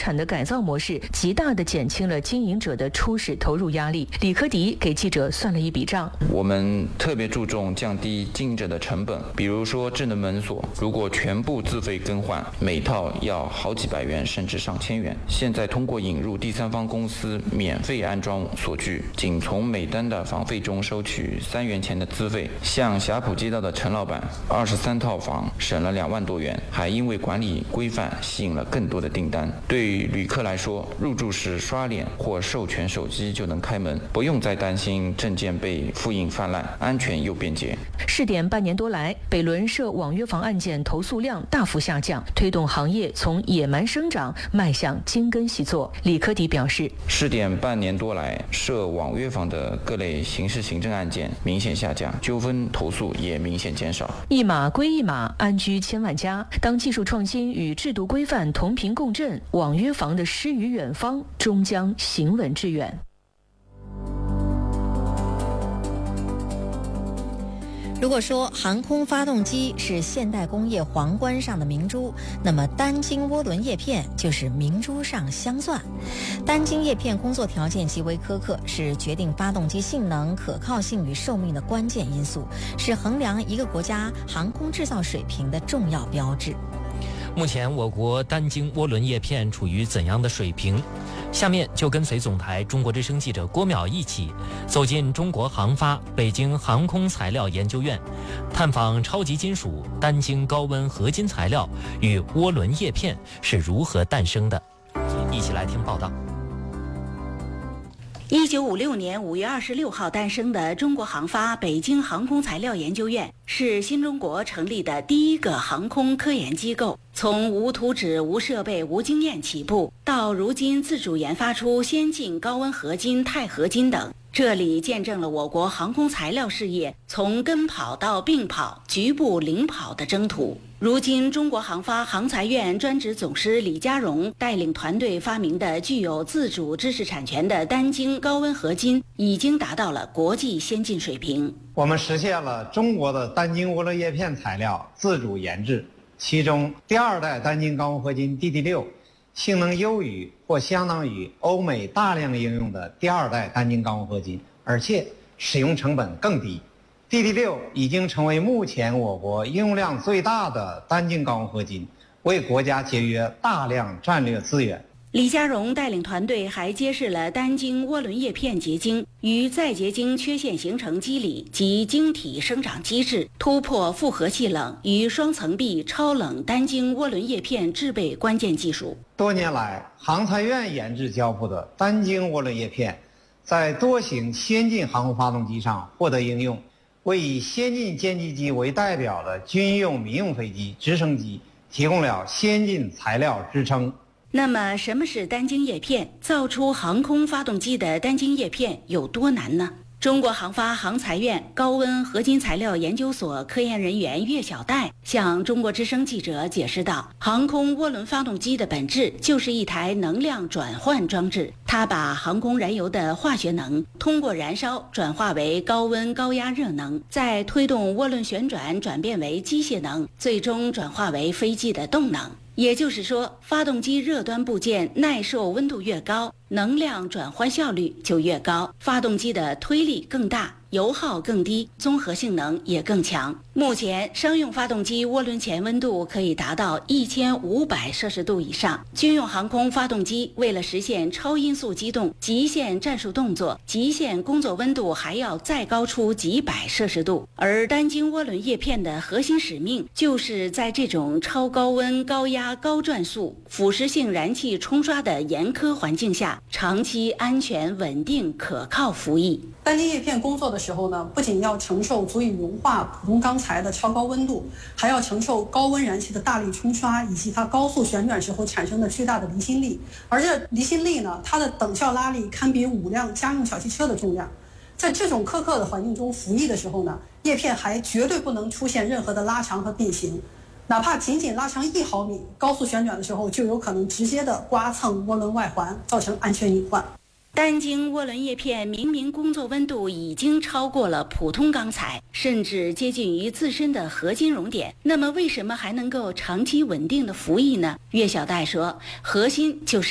产的改造模式，极大地减轻了经营者的初始投入压力。李科迪给记者算了一笔账： 我们特别注重降低经营者的成本，比如说智能门锁，如果全部自费更换，每套要好几百元甚至上千元。现在通过引入第三方公司免费安装锁具，仅从每单的房费中收取3元钱的资费。像霞浦街道的陈老板，23套房省了2万多元，还因为管理规范吸引了更多的订单。对于旅客来说，入住时刷脸或授权手机就能开门，不用再担心证件被复印泛滥，安全又便捷。 试点半年多来，北仑涉网约房案件投诉量大幅下降，推动行业从野蛮生长迈向精耕细作。李科迪表示， 试点半年多来，涉网约房的各类刑事行政案件明显下降，纠纷投诉也明显减少。 一码归一码，安居千万家。当技术创新与制度规范同频共振，网约房的诗与远方终将行稳致远。 如果说航空发动机是现代工业皇冠上的明珠，那么单晶涡轮叶片就是明珠上镶钻。单晶叶片工作条件极为苛刻，是决定发动机性能、可靠性与寿命的关键因素，是衡量一个国家航空制造水平的重要标志。 目前我国单晶涡轮叶片处于怎样的水平？下面就跟随总台中国之声记者郭淼一起走进中国航发北京航空材料研究院，探访超级金属单晶高温合金材料与涡轮叶片是如何诞生的。一起来听报道。 1956年5月26号诞生的中国航发北京航空材料研究院，是新中国成立的第一个航空科研机构。从无图纸、无设备、无经验起步，到如今自主研发出先进高温合金、钛合金等，这里见证了我国航空材料事业从跟跑到并跑、局部领跑的征途。如今，中国航发航材院专职总师李家荣带领团队发明的具有自主知识产权的单晶高温合金，已经达到了国际先进水平。 我们实现了中国的单晶涡轮叶片材料自主研制，其中第2代单晶高温合金 DD6 性能优于或相当于欧美大量应用的第2代单晶高温合金，而且使用成本更低。DD6 已经成为目前我国应用量最大的单晶高温合金，为国家节约大量战略资源。 李家荣带领团队还揭示了单晶涡轮叶片结晶与再结晶缺陷形成机理及晶体生长机制，突破复合气冷与双层壁超冷单晶涡轮叶片制备关键技术。 多年来，航材院研制交付的单晶涡轮叶片，在多型先进航空发动机上获得应用，为以先进歼击机为代表的军用、民用飞机、直升机提供了先进材料支撑。 那么，什么是单晶叶片？造出航空发动机的单晶叶片有多难呢？中国航发航材院高温合金材料研究所科研人员岳小戴向中国之声记者解释道，航空涡轮发动机的本质就是一台能量转换装置，它把航空燃油的化学能通过燃烧转化为高温高压热能，再推动涡轮旋转转变为机械能，最终转化为飞机的动能。也就是说，发动机热端部件耐受温度越高，能量转换效率就越高，发动机的推力更大，油耗更低，综合性能也更强。目前，商用发动机涡轮前温度可以达到1500摄氏度以上，军用航空发动机为了实现超音速机动、极限战术动作、极限工作温度还要再高出几百摄氏度。而单晶涡轮叶片的核心使命，就是在这种超高温、高压、高转速、腐蚀性燃气冲刷的严苛环境下，长期安全、稳定、可靠服役。 单晶叶片工作的时候呢，不仅要承受足以融化普通钢材的超高温度，还要承受高温燃气的大力冲刷以及它高速旋转时候产生的巨大的离心力。而这离心力呢，它的等效拉力堪比5辆家用小汽车的重量。在这种苛刻的环境中服役的时候呢，叶片还绝对不能出现任何的拉长和变形，哪怕仅仅拉长1毫米，高速旋转的时候就有可能直接的刮蹭涡轮外环，造成安全隐患。 单晶涡轮叶片明明工作温度已经超过了普通钢材，甚至接近于自身的合金熔点，那么为什么还能够长期稳定的服役呢？岳小戴说，核心就是